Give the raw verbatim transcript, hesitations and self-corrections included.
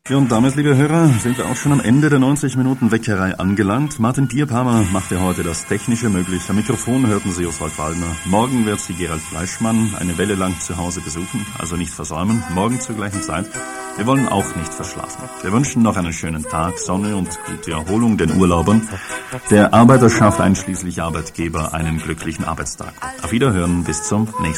Ja, und damit, liebe Hörer, sind wir auch schon am Ende der neunzig Minuten Weckerei angelangt. Martin Dierpalmer machte heute das Technische möglich. Am Mikrofon hörten Sie Oswald Waldner. Morgen wird Sie Gerald Fleischmann eine Welle lang zu Hause besuchen, also nicht versäumen. Morgen zur gleichen Zeit. Wir wollen auch nicht verschlafen. Wir wünschen noch einen schönen Tag, Sonne und gute Erholung den Urlaubern. Der Arbeiterschaft einschließlich Arbeitgeber einen glücklichen Arbeitstag. Auf Wiederhören, bis zum nächsten Mal.